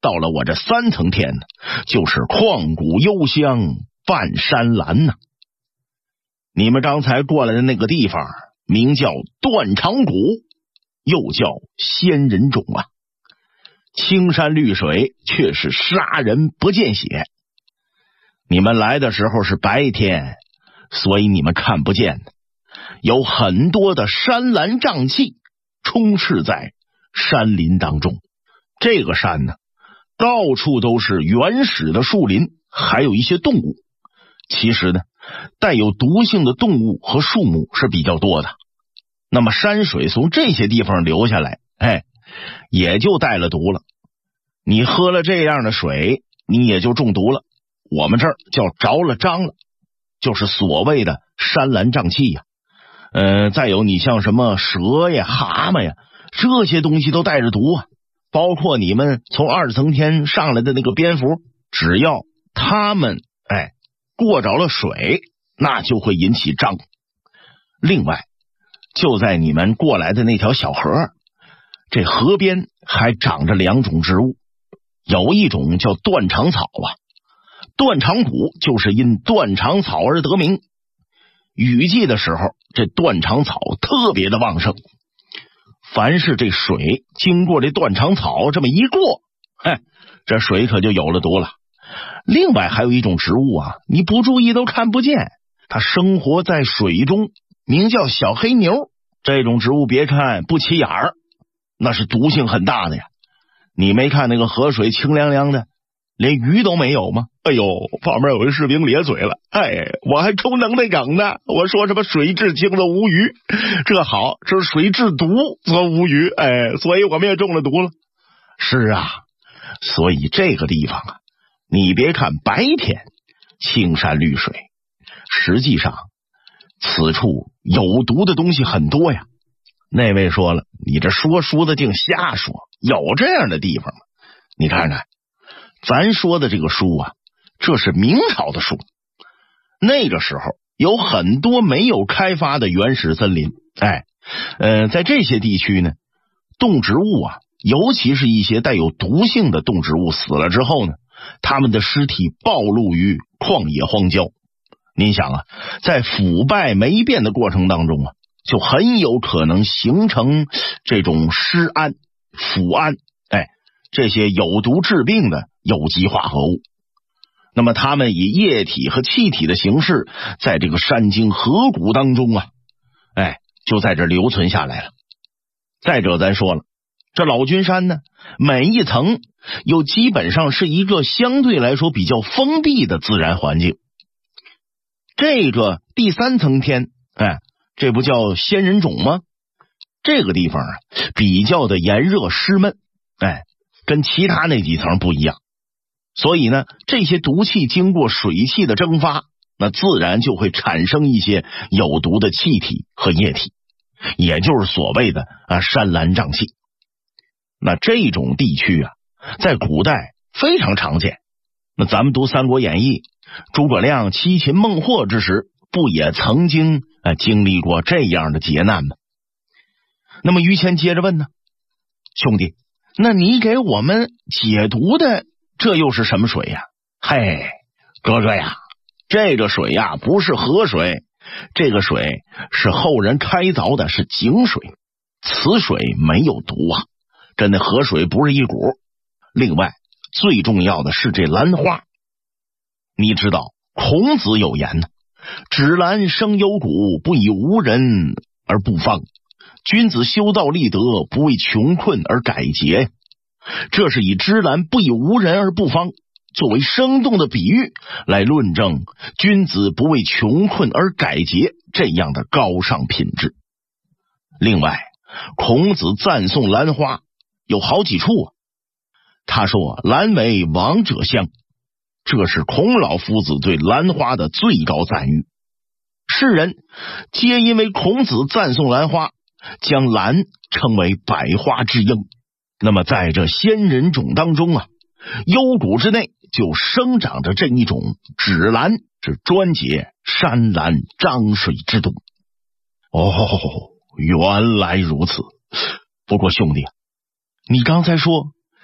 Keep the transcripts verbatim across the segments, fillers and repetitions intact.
到了我这三层天呢，就是旷古幽香半山兰呐。你们刚才过来的那个地方名叫断肠谷，又叫仙人冢啊。青山绿水，却是杀人不见血。你们来的时候是白天，所以你们看不见的，有很多的山岚瘴气充斥在山林当中。这个山呢，到处都是原始的树林，还有一些动物。其实呢，带有毒性的动物和树木是比较多的。那么山水从这些地方流下来，哎，也就带了毒了。你喝了这样的水，你也就中毒了。我们这儿叫着了瘴了，就是所谓的山岚瘴气呀。呃，再有你像什么蛇呀、蛤蟆呀，这些东西都带着毒啊。包括你们从二层天上来的那个蝙蝠，只要他们哎过着了水，那就会引起瘴。另外，就在你们过来的那条小河，这河边还长着两种植物，有一种叫断肠草啊，断肠谷就是因断肠草而得名。雨季的时候，这断肠草特别的旺盛，凡是这水经过这断肠草这么一过，嘿，这水可就有了毒了。另外还有一种植物啊，你不注意都看不见，它生活在水中，名叫小黑牛。这种植物别看不起眼儿，那是毒性很大的呀。你没看那个河水清凉凉的，连鱼都没有吗？哎呦，旁边有一士兵咧嘴了，哎，我还充能耐梗呢，我说什么水至清则无鱼，这好，这是水至毒则无鱼，哎，所以我们也中了毒了。是啊，所以这个地方啊，你别看白天青山绿水，实际上此处有毒的东西很多呀。那位说了，你这说书的净瞎说，有这样的地方吗？你看看咱说的这个书啊，这是明朝的书，那个时候有很多没有开发的原始森林，哎，呃，在这些地区呢，动植物啊，尤其是一些带有毒性的动植物死了之后呢，它们的尸体暴露于旷野荒郊。您想啊，在腐败霉变的过程当中啊，就很有可能形成这种尸胺、腐胺，哎，这些有毒致病的有机化合物。那么它们以液体和气体的形式，在这个山经河谷当中啊，哎，就在这留存下来了。再者咱说了，这老君山呢，每一层又基本上是一个相对来说比较封闭的自然环境。这个第三层天，哎，这不叫仙人冢吗？这个地方啊，比较的炎热湿闷，哎，跟其他那几层不一样。所以呢，这些毒气经过水汽的蒸发，那自然就会产生一些有毒的气体和液体，也就是所谓的啊山岚瘴气。那这种地区啊，在古代非常常见。那咱们读《三国演义》，诸葛亮七擒孟获之时，不也曾经啊经历过这样的劫难吗？那么于谦接着问呢，兄弟，那你给我们解毒的这又是什么水呀？嘿，哥哥呀，这个水呀不是河水，这个水是后人开凿的，是井水，此水没有毒啊，跟那河水不是一股。另外最重要的是这兰花，你知道孔子有言呢，芷兰生幽谷，不以无人而不芳，君子修道立德，不为穷困而改节。这是以芝兰不以无人而不芳作为生动的比喻，来论证君子不为穷困而改节这样的高尚品质。另外，孔子赞颂兰花有好几处啊，他说兰为王者香，这是孔老夫子对兰花的最高赞誉。世人皆因为孔子赞颂兰花，将兰称为百花之英。那么在这仙人冢当中啊，幽谷之内就生长着这一种芷兰，是专解山岚瘴水之毒。哦，原来如此。不过兄弟，你刚才说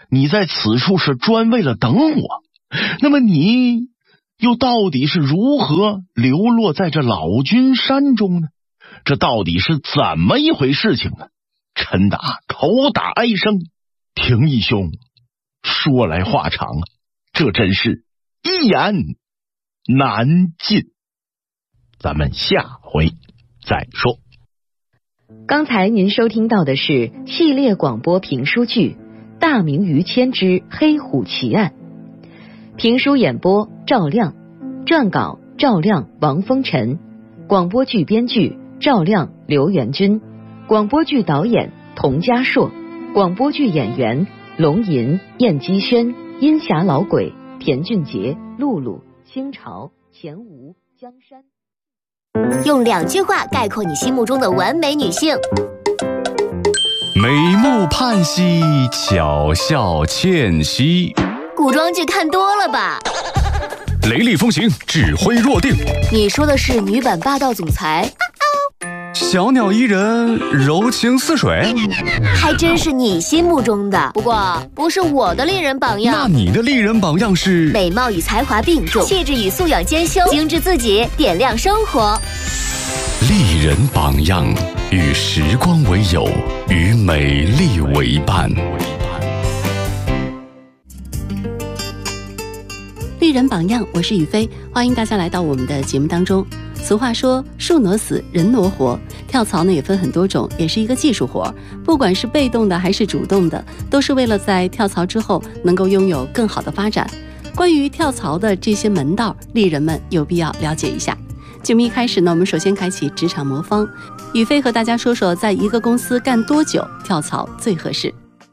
你在此处是专为了等我，那么你又到底是如何流落在这老君山中呢？这到底是怎么一回事情呢？陈达口打哀声，廷义兄说来话长啊，这真是一言难尽。咱们下回再说。 刚才您收听到的是系列广播评书剧《大明于谦之黑虎奇案》，评书演播赵亮，撰稿赵亮、王风尘，广播剧编剧赵亮、刘元军，广播剧导演童家硕，广播剧演员龙吟、燕姬轩、阴霞老鬼、田俊杰、露露、清朝、钱吴、江山。 用两句话概括你心目中的完美女性： 美目盼兮，巧笑倩兮。 古装剧看多了吧？ 雷厉风行，指挥若定。 你说的是女版霸道总裁？ 小鸟依人，柔情似水。 还真是你心目中的，不过不是我的丽人榜样。 那你的丽人榜样是？ 美貌与才华并重，气质与素养兼修，精致自己，点亮生活。 丽人榜样，与时光为友，与美丽为伴。 丽人榜样，我是雨飞，欢迎大家来到我们的节目当中。俗话说树挪死，人挪活，跳槽呢也分很多种，也是一个技术活，不管是被动的还是主动的，都是为了在跳槽之后能够拥有更好的发展。关于跳槽的这些门道，丽人们有必要了解一下。节目一开始呢，我们首先开启职场魔方，雨飞和大家说说在一个公司干多久跳槽最合适。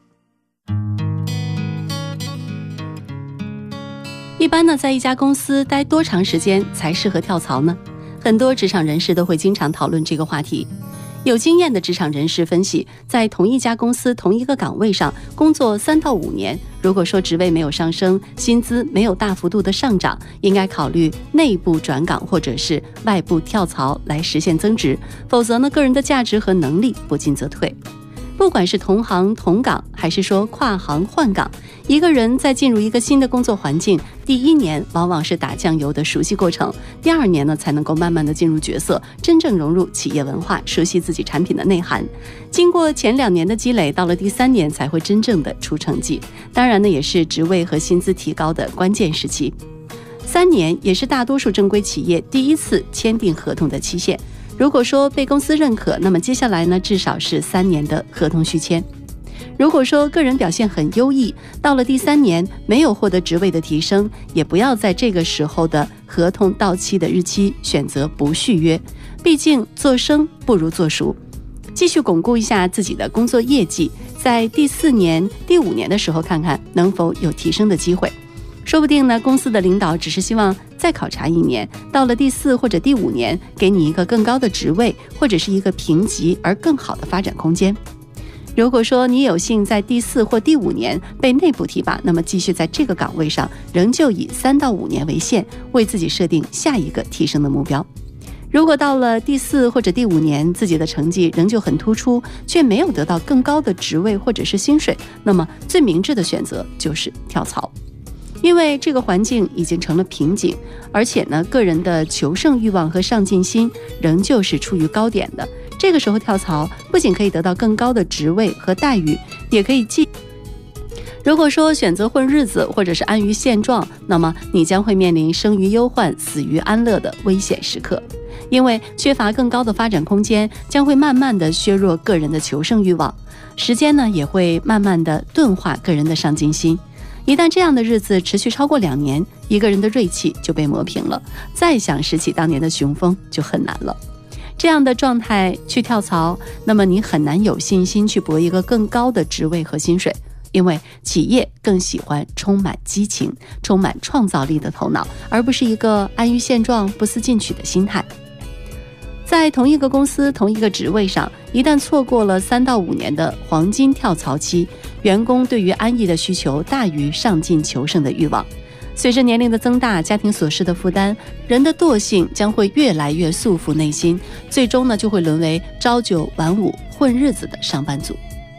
一般呢，在一家公司待多长时间才适合跳槽呢？很多职场人士都会经常讨论这个话题。有经验的职场人士分析，在同一家公司同一个岗位上工作三到五年，如果说职位没有上升，薪资没有大幅度的上涨，应该考虑内部转岗或者是外部跳槽来实现增值，否则呢，个人的价值和能力不进则退。不管是同行同岗，还是说跨行换岗，一个人在进入一个新的工作环境，第一年往往是打酱油的熟悉过程，第二年呢才能够慢慢的进入角色，真正融入企业文化，熟悉自己产品的内涵。经过前两年的积累，到了第三年才会真正的出成绩。当然呢，也是职位和薪资提高的关键时期。三年也是大多数正规企业第一次签订合同的期限。如果说被公司认可，那么接下来呢，至少是三年的合同续签。如果说个人表现很优异，到了第三年没有获得职位的提升，也不要在这个时候的合同到期的日期选择不续约，毕竟做生不如做熟，继续巩固一下自己的工作业绩，在第四年、第五年的时候看看能否有提升的机会。说不定呢，公司的领导只是希望再考察一年，到了第四或者第五年，给你一个更高的职位，或者是一个评级而更好的发展空间。如果说你有幸在第四或第五年被内部提拔，那么继续在这个岗位上，仍旧以三到五年为限，为自己设定下一个提升的目标。如果到了第四或者第五年，自己的成绩仍旧很突出，却没有得到更高的职位或者是薪水，那么最明智的选择就是跳槽。因为这个环境已经成了瓶颈，而且呢，个人的求胜欲望和上进心仍旧是处于高点的。这个时候跳槽，不仅可以得到更高的职位和待遇，也可以继。如果说选择混日子或者是安于现状，那么你将会面临生于忧患，死于安乐的危险时刻。因为缺乏更高的发展空间，将会慢慢的削弱个人的求胜欲望，时间呢也会慢慢的钝化个人的上进心。一旦这样的日子持续超过两年，一个人的锐气就被磨平了，再想拾起当年的雄风就很难了。这样的状态去跳槽，那么你很难有信心去搏一个更高的职位和薪水，因为企业更喜欢充满激情、充满创造力的头脑，而不是一个安于现状、不思进取的心态。在同一个公司同一个职位上，一旦错过了三到五年的黄金跳槽期，员工对于安逸的需求大于上进求胜的欲望。随着年龄的增大，家庭琐事的负担，人的惰性将会越来越束缚内心，最终呢就会沦为朝九晚五混日子的上班族。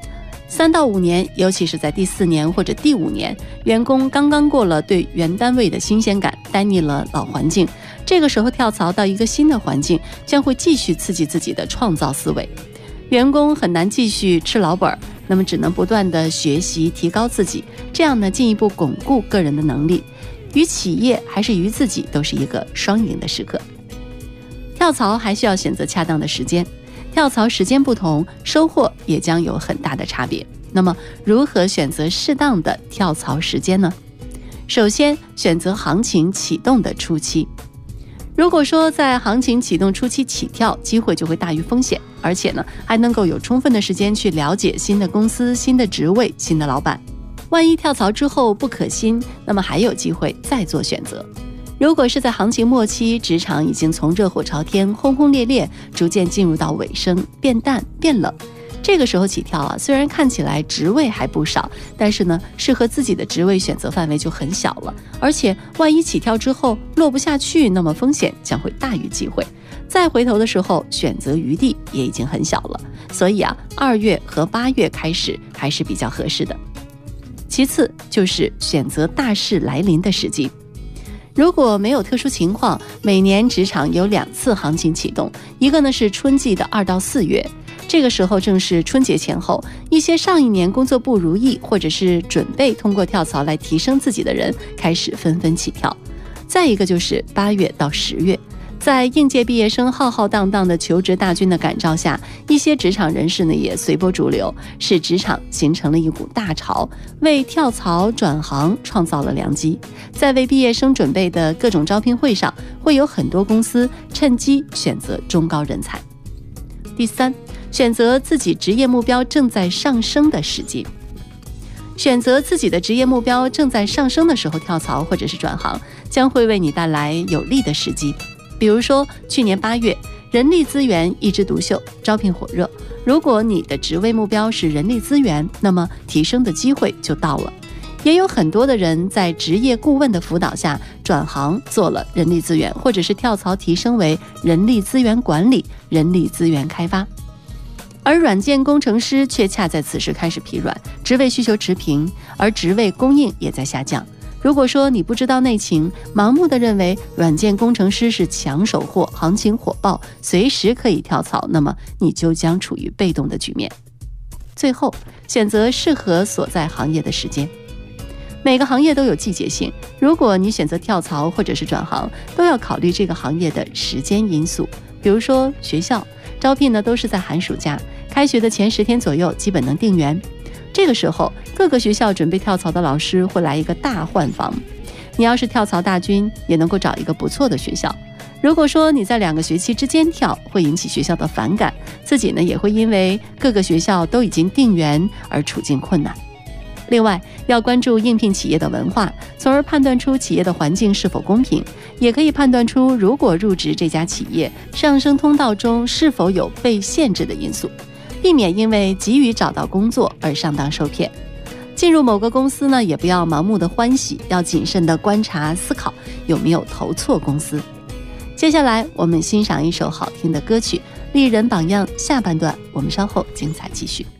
三到五年，尤其是在第四年或者第五年，员工刚刚过了对原单位的新鲜感，呆腻了老环境，这个时候跳槽到一个新的环境，将会继续刺激自己的创造思维。员工很难继续吃老本，那么只能不断的学习提高自己，这样呢进一步巩固个人的能力，于企业还是于自己都是一个双赢的时刻。跳槽还需要选择恰当的时间，跳槽时间不同，收获也将有很大的差别。那么如何选择适当的跳槽时间呢？首先选择行情启动的初期。如果说在行情启动初期起跳，机会就会大于风险，而且呢还能够有充分的时间去了解新的公司、新的职位、新的老板。万一跳槽之后不可心，那么还有机会再做选择。如果是在行情末期，职场已经从热火朝天、轰轰烈烈，逐渐进入到尾声，变淡、变冷，这个时候起跳啊，虽然看起来职位还不少，但是呢，适合自己的职位选择范围就很小了。而且，万一起跳之后落不下去，那么风险将会大于机会。再回头的时候，选择余地也已经很小了。所以啊，二月和八月开始还是比较合适的。其次就是选择大势来临的时机。如果没有特殊情况，每年职场有两次行情启动，一个呢是春季的二到四月，这个时候正是春节前后，一些上一年工作不如意，或者是准备通过跳槽来提升自己的人，开始纷纷起跳。再一个就是八月到十月，在应届毕业生浩浩荡荡的求职大军的感召下，一些职场人士呢也随波逐流，使职场形成了一股大潮，为跳槽转行创造了良机。在为毕业生准备的各种招聘会上，会有很多公司趁机选择中高人才。第三，选择自己职业目标正在上升的时机。选择自己的职业目标正在上升的时候跳槽或者是转行，将会为你带来有利的时机。比如说去年八月，人力资源一枝独秀，招聘火热。如果你的职位目标是人力资源，那么提升的机会就到了。也有很多的人在职业顾问的辅导下转行做了人力资源，或者是跳槽提升为人力资源管理、人力资源开发。而软件工程师却恰在此时开始疲软，职位需求持平，而职位供应也在下降。如果说你不知道内情，盲目的认为软件工程师是抢手货，行情火爆，随时可以跳槽，那么你就将处于被动的局面。最后，选择适合所在行业的时间。每个行业都有季节性，如果你选择跳槽或者是转行，都要考虑这个行业的时间因素。比如说学校招聘呢，都是在寒暑假，开学的前十天左右基本能定员。这个时候，各个学校准备跳槽的老师会来一个大换防。你要是跳槽大军，也能够找一个不错的学校。如果说你在两个学期之间跳，会引起学校的反感，自己呢也会因为各个学校都已经定员而处境困难。另外，要关注应聘企业的文化，从而判断出企业的环境是否公平，也可以判断出如果入职这家企业，上升通道中是否有被限制的因素，避免因为急于找到工作而上当受骗。进入某个公司呢，也不要盲目的欢喜，要谨慎的观察思考有没有投错公司。接下来我们欣赏一首好听的歌曲《丽人榜样》下半段，我们稍后精彩继续。